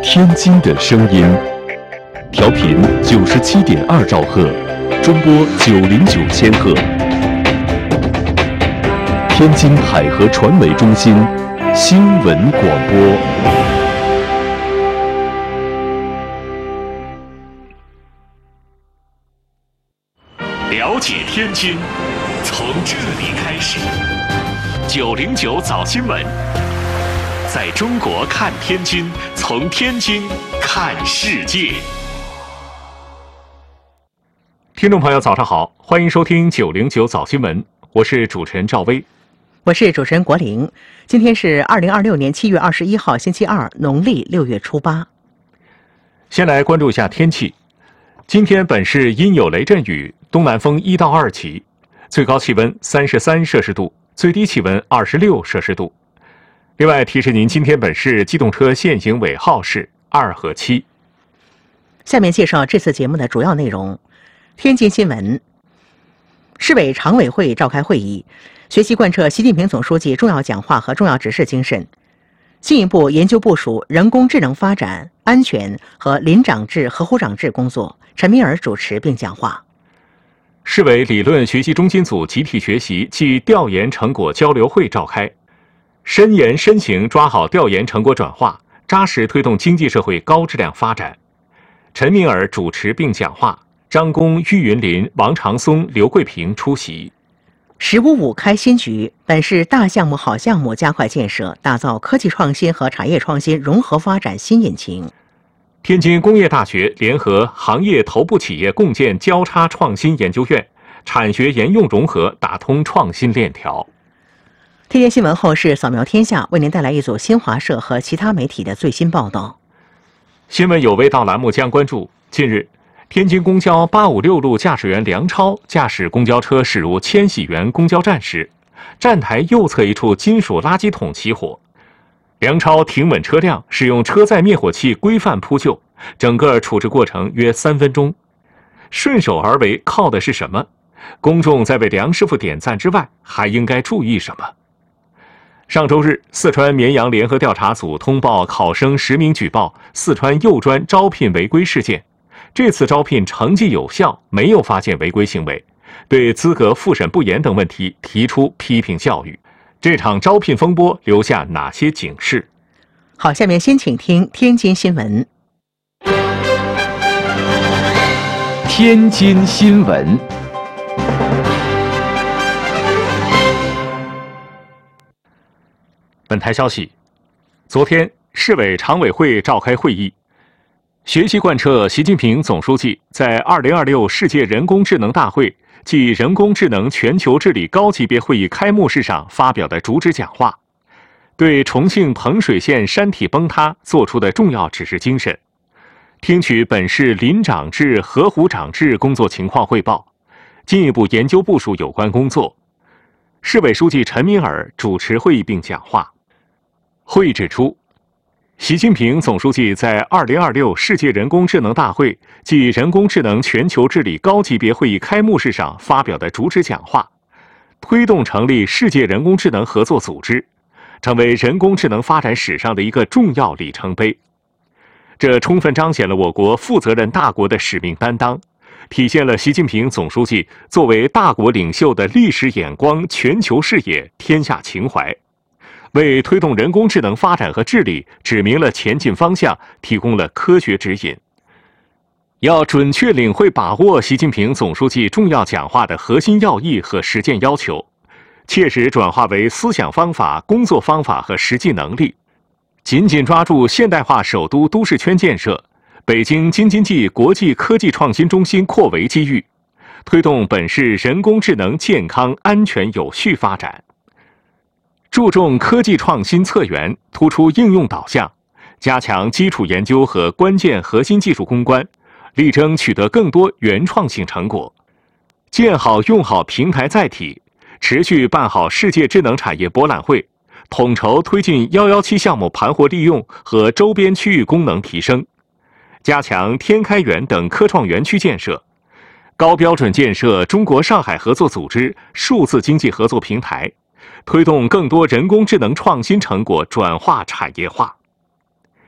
天津的声音，调频97.2兆赫，中波909千赫。天津海河传媒中心新闻广播。 了解天津，从这里开始。909早新闻，在中国看天津，从天津看世界。听众朋友，早上好，欢迎收听909早新闻，我是主持人赵薇， 我是主持人国玲。今天是2026年7月21号，星期二，农历6月初8。 先来关注一下天气。今天本市阴有雷阵雨，东南风1到2级，最高气温33摄氏度，最低气温26摄氏度。另外提示您，今天本市机动车限行尾号是2和7。 下面介绍这次节目的主要内容。天津新闻，市委常委会召开会议，学习贯彻习近平总书记重要讲话和重要指示精神，进一步研究部署人工智能发展、安全和林长制、合乎长制工作。陈敏尔主持并讲话。 市委理论学习中心组集体学习暨调研成果交流会召开，深研深行抓好调研成果转化，扎实推动经济社会高质量发展。陈敏尔主持并讲话，张工、郁云林、王长松、刘桂平出席。 “15+5”开新局，本市大项目好项目加快建设，打造科技创新和产业创新融合发展新引擎。 天津工业大学联合行业头部企业共建交叉创新研究院，产学研用融合，打通创新链条。 天津新闻后是扫描天下，为您带来一组新华社和其他媒体的最新报道。 新闻有味道栏目将关注：近日，天津公交856路驾驶员梁超驾驶公交车驶入千禧园公交站时，站台右侧一处金属垃圾桶起火。梁超停稳车辆，使用车载灭火器规范扑救，整个处置过程约3分钟。顺手而为靠的是什么？公众在为梁师傅点赞之外，还应该注意什么？上周日，四川绵阳联合调查组通报考生10名举报四川幼专招聘违规事件。这次招聘成绩有效，没有发现违规行为，对资格复审不严等问题提出批评教育。这场招聘风波留下哪些警示？ 好，下面先请听天津新闻。 天津新闻。 本台消息，昨天市委常委会召开会议，学习贯彻习近平总书记在2026世界人工智能大会暨人工智能全球治理高级别会议开幕式上发表的主旨讲话，对重庆彭水县山体崩塌作出的重要指示精神，听取本市林长制、合乎长制工作情况汇报，进一步研究部署有关工作。市委书记陈敏尔主持会议并讲话。会议指出，习近平总书记在2026世界人工智能大会暨人工智能全球治理高级别会议开幕式上发表的主旨讲话，推动成立世界人工智能合作组织，成为人工智能发展史上的一个重要里程碑。这充分彰显了我国负责任大国的使命担当，体现了习近平总书记作为大国领袖的历史眼光、全球视野、天下情怀，为推动人工智能发展和治理指明了前进方向，提供了科学指引。要准确领会把握习近平总书记重要讲话的核心要义和实践要求，切实转化为思想方法、工作方法和实际能力，紧紧抓住现代化首都都市圈建设、北京京津冀国际科技创新中心扩围机遇，推动本市人工智能健康、安全、有序发展。注重科技创新策源，突出应用导向，加强基础研究和关键核心技术攻关，力争取得更多原创性成果。建好用好平台载体，持续办好世界智能产业博览会，统筹推进117项目盘活利用和周边区域功能提升，加强天开源等科创园区建设，高标准建设中国上海合作组织数字经济合作平台，推动更多人工智能创新成果转化产业化。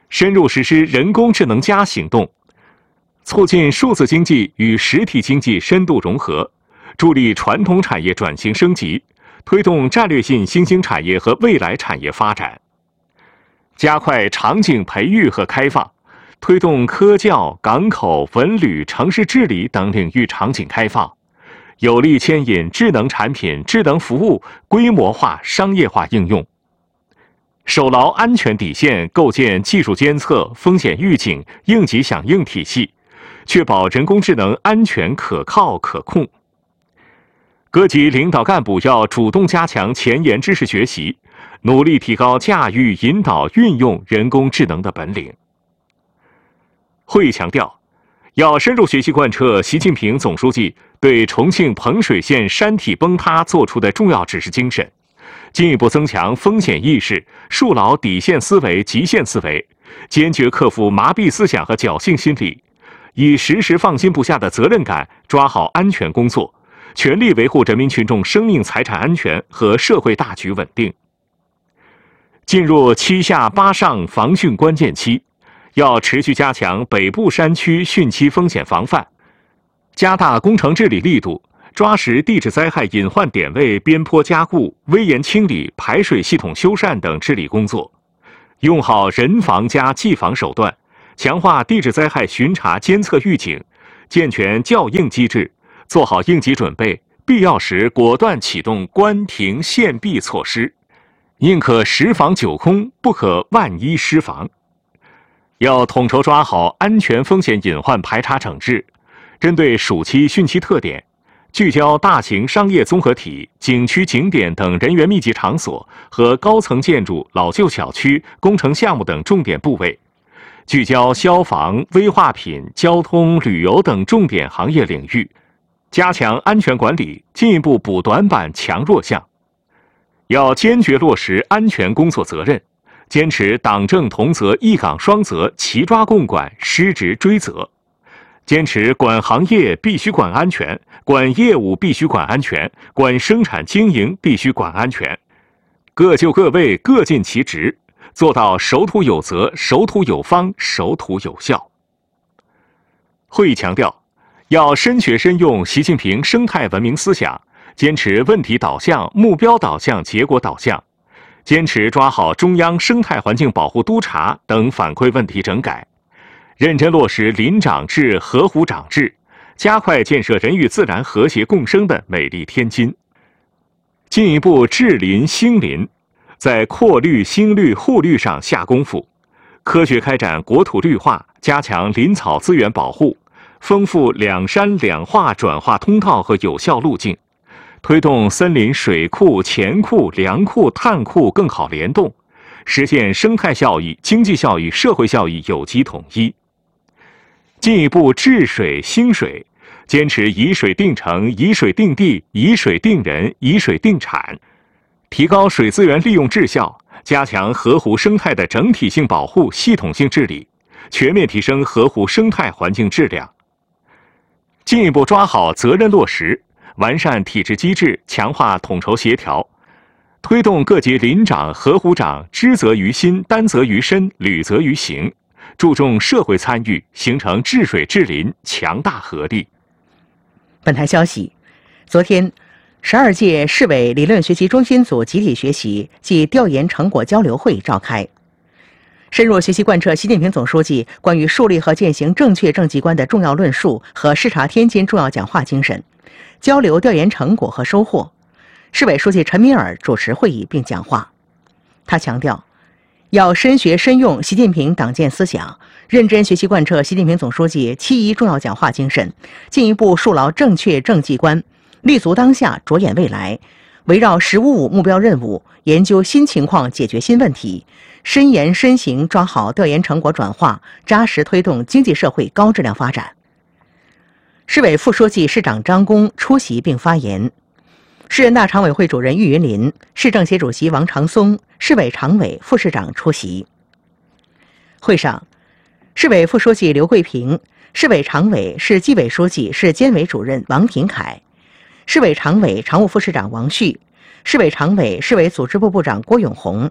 深入实施人工智能行动，促进数字经济与实体经济深度融合，助力传统产业转型升级，推动战略性新兴产业和未来产业发展。加快场景培育和开放，推动科教、港口、文旅、城市治理等领域场景开放，有力牵引智能产品、智能服务规模化、商业化应用。守牢安全底线，构建技术监测、风险预警、应急响应体系，确保人工智能安全、可靠、可控。各级领导干部要主动加强前沿知识学习，努力提高驾驭、引导、运用人工智能的本领。会议强调，要深入学习贯彻习近平总书记对重庆彭水县山体崩塌作出的重要指示精神，进一步增强风险意识，树牢底线思维、极限思维，坚决克服麻痹思想和侥幸心理，以时时放心不下的责任感抓好安全工作，全力维护人民群众生命财产安全和社会大局稳定。进入7下8上防汛关键期，要持续加强北部山区汛期风险防范，加大工程治理力度，抓实地质灾害隐患点位边坡加固、危岩清理、排水系统修缮等治理工作，用好人防加技防手段，强化地质灾害巡查监测预警，健全校应机制，做好应急准备，必要时果断启动关停限闭措施，宁可10防9空，不可万一失防。要统筹抓好安全风险隐患排查整治，针对暑期汛期特点，聚焦大型商业综合体、景区景点等人员密集场所和高层建筑、老旧小区、工程项目等重点部位，聚焦消防、危化品、交通、旅游等重点行业领域，加强安全管理，进一步补短板、强弱项。要坚决落实安全工作责任，坚持党政同责、一岗双责、齐抓共管、失职追责，坚持管行业必须管安全，管业务必须管安全，管生产经营必须管安全，各就各位，各尽其职，做到守土有责、守土有方、守土有效。会议强调，要深学深用习近平生态文明思想，坚持问题导向、目标导向、结果导向，坚持抓好中央生态环境保护督查等反馈问题整改，认真落实林长制、河湖长制，加快建设人与自然和谐共生的美丽天津。进一步治林兴林，在扩绿、兴绿、护绿上下功夫，科学开展国土绿化，加强林草资源保护，丰富两山两化转化通道和有效路径，推动森林水库、钱库、粮库、碳库更好联动，实现生态效益、经济效益、社会效益有机统一。进一步治水兴水，坚持以水定城、以水定地、以水定人、以水定产，提高水资源利用质效，加强河湖生态的整体性保护、系统性治理，全面提升河湖生态环境质量。进一步抓好责任落实，完善体制机制，强化统筹协调，推动各级林长、河湖长知责于心、担责于身、履责于行，注重社会参与，形成治水治林强大合力。 本台消息，昨天，12届市委理论学习中心组集体学习暨调研成果交流会召开，深入学习贯彻习近平总书记关于树立和践行正确政绩观的重要论述和视察天津重要讲话精神，交流调研成果和收获。市委书记陈敏尔主持会议并讲话。他强调，要深学深用习近平党建思想，认真学习贯彻习近平总书记7.1重要讲话精神，进一步树牢正确政绩观，立足当下，着眼未来，围绕“1055”目标任务，研究新情况，解决新问题，深研深行，抓好调研成果转化，扎实推动经济社会高质量发展。市委副书记、市长张弓出席并发言。市人大常委会主任郁云林、市政协主席王长松、市委常委、副市长出席。会上，市委副书记刘桂平、市委常委、市纪委书记、市监委主任王廷凯、市委常委、常务副市长王旭、市委常委、市委组织部部长郭永红、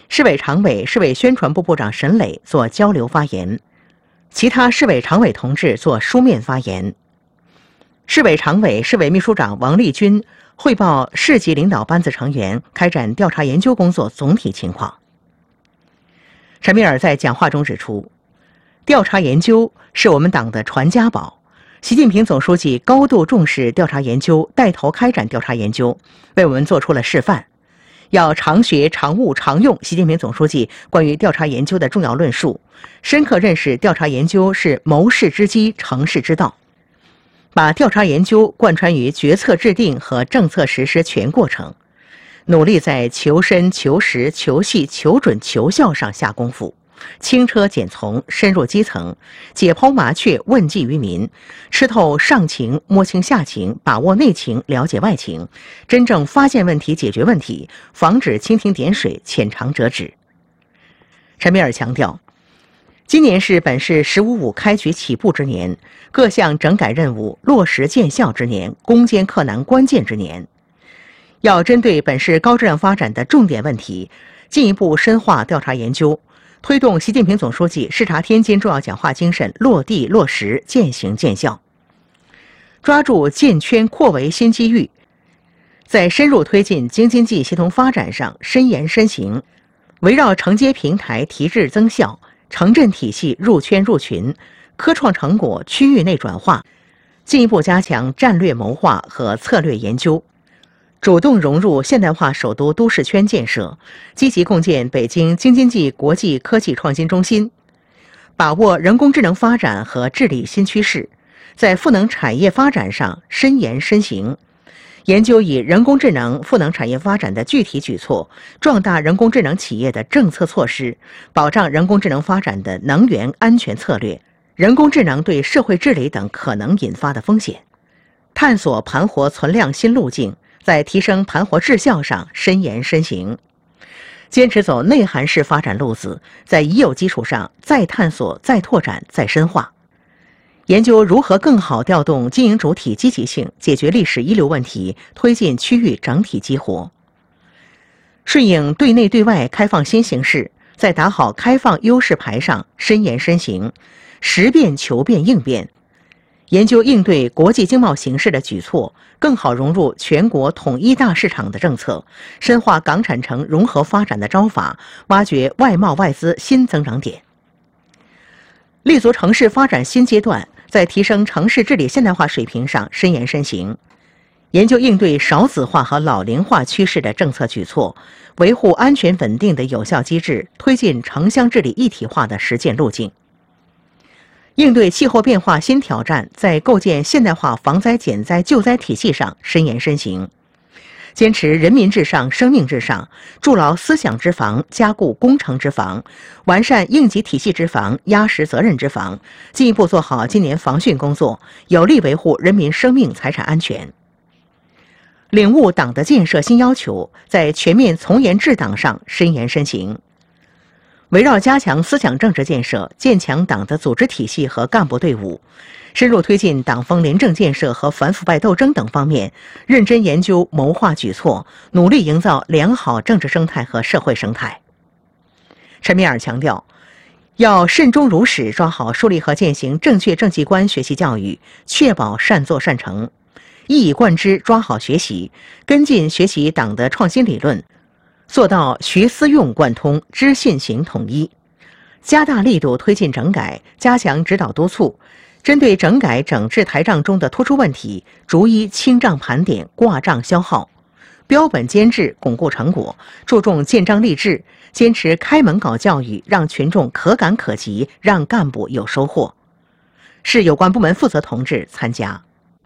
市委常委、市委宣传部部长沈磊做交流发言，其他市委常委同志做书面发言。市委常委、市委秘书长王立军汇报市级领导班子成员开展调查研究工作总体情况。陈敏尔在讲话中指出，调查研究是我们党的传家宝，习近平总书记高度重视调查研究，带头开展调查研究，为我们做出了示范。要常学、常务、常用习近平总书记关于调查研究的重要论述，深刻认识调查研究是谋事之基、成事之道，把调查研究贯穿于决策制定和政策实施全过程，努力在求深、求实、求细、求准、求效上下功夫，轻车简从，深入基层，解剖麻雀，问计于民，吃透上情，摸清下情，把握内情，了解外情，真正发现问题，解决问题，防止蜻蜓点水，浅尝辄止。陈敏尔强调，今年是本市“十五五”开局起步之年，各项整改任务落实见效之年，攻坚克难关键之年。要针对本市高质量发展的重点问题，进一步深化调查研究，推动习近平总书记视察天津重要讲话精神落地落实、见行见效，抓住建圈扩围新机遇，在深入推进京津冀协同发展上深言深行，围绕承接平台提质增效、城镇体系入圈入群、科创成果区域内转化，进一步加强战略谋划和策略研究，主动融入现代化首都都市圈建设，积极共建北京京津冀国际科技创新中心，把握人工智能发展和治理新趋势，在赋能产业发展上深言深行，研究以人工智能赋能产业发展的具体举措，壮大人工智能企业的政策措施，保障人工智能发展的能源安全策略、人工智能对社会治理等可能引发的风险，探索盘活存量新路径，在提升盘活质效上深言深行，坚持走内涵式发展路子，在已有基础上再探索、再拓展、再深化，研究如何更好调动经营主体积极性，解决历史遗留问题，推进区域整体激活。顺应对内对外开放新形势，在打好开放优势牌上深言深行，实变求变应变，研究应对国际经贸形势的举措，更好融入全国统一大市场的政策，深化港产城融合发展的招法，挖掘外贸外资新增长点。立足城市发展新阶段，在提升城市治理现代化水平上深言深行，研究应对少子化和老龄化趋势的政策举措，维护安全稳定的有效机制，推进城乡治理一体化的实践路径。应对气候变化新挑战，在构建现代化防灾减灾救灾体系上深言深行，坚持人民至上、生命至上，筑牢思想之防，加固工程之防，完善应急体系之防，压实责任之防，进一步做好今年防汛工作，有力维护人民生命财产安全。领悟党的建设新要求，在全面从严治党上深言深行，围绕加强思想政治建设，建强党的组织体系和干部队伍，深入推进党风廉政建设和反腐败斗争等方面，认真研究谋划举措，努力营造良好政治生态和社会生态。陈敏尔强调，要慎终如始抓好树立和践行正确政绩观学习教育，确保善作善成，一以贯之抓好学习，跟进学习党的创新理论，做到学思用贯通，知信行统一，加大力度推进整改，加强指导督促，针对整改整治台账中的突出问题，逐一清账盘点，挂账消耗，标本兼治，巩固成果，注重建章立制，坚持开门搞教育，让群众可感可及，让干部有收获。市有关部门负责同志参加。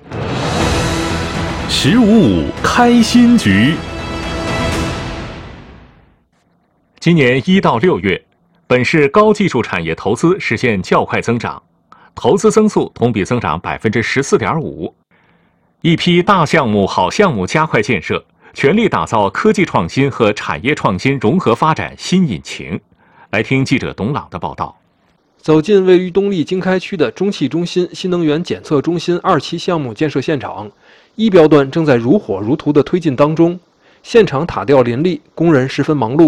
15.5开新局。 今年1到6月，本市高技术产业投资实现较快增长，投资增速同比增长14.5%。一批大项目、好项目加快建设，全力打造科技创新和产业创新融合发展新引擎。来听记者董朗的报道。 走进位于东丽经开区的中汽中心新能源检测中心2期项目建设现场，一标段正在如火如荼地推进当中。现场塔吊林立，工人十分忙碌。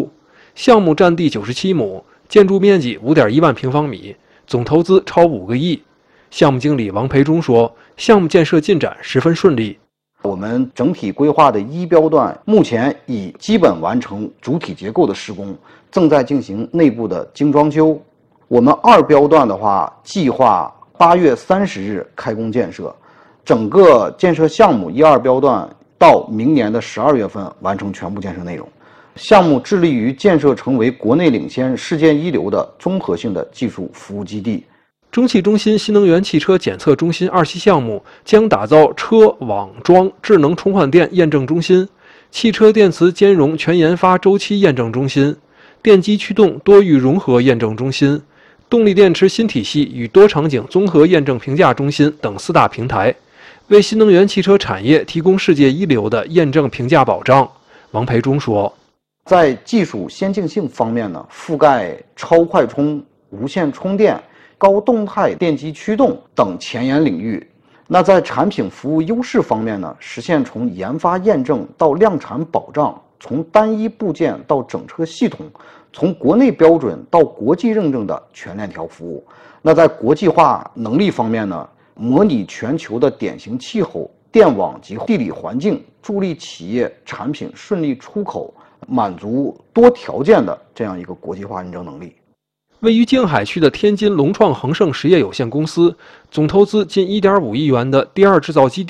项目占地97亩，建筑面积5.1万平方米，总投资超5个亿。项目经理王培忠说，项目建设进展十分顺利。 我们整体规划的1标段目前已基本完成主体结构的施工，正在进行内部的精装修。我们2标段的话，计划8月30日开工建设，整个建设项目1、2标段到明年的12月份完成全部建设内容。项目致力于建设成为国内领先、世界一流的综合性的技术服务基地。 中汽中心新能源汽车检测中心2期项目将打造车网桩智能充换电验证中心、汽车电磁兼容全研发周期验证中心、电机驱动多域融合验证中心、动力电池新体系与多场景综合验证评价中心等4大平台，为新能源汽车产业提供世界一流的验证评价保障。王培忠说， 在技术先进性方面呢，覆盖超快充、无线充电、高动态电机驱动等前沿领域。那在产品服务优势方面呢，实现从研发验证到量产保障，从单一部件到整车系统，从国内标准到国际认证的全链条服务。那在国际化能力方面呢，模拟全球的典型气候、电网及地理环境，助力企业产品顺利出口，满足多条件的这样一个国际化认证能力。 位于静海区的天津龙创恒盛实业有限公司，总投资近1.5亿元的第2制造基地